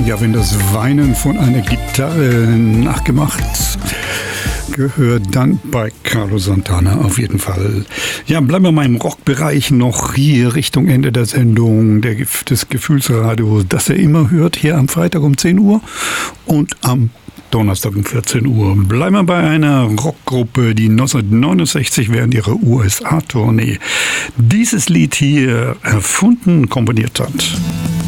Ja, wenn das Weinen von einer Gitarre nachgemacht gehört, dann bei Carlos Santana auf jeden Fall. Ja, bleiben wir mal im Rockbereich noch hier Richtung Ende der Sendung des Gefühlsradios, das ihr immer hört, hier am Freitag um 10 Uhr und am Donnerstag um 14 Uhr. Bleiben wir bei einer Rockgruppe, die 1969 während ihrer USA-Tournee dieses Lied hier erfunden, komponiert hat.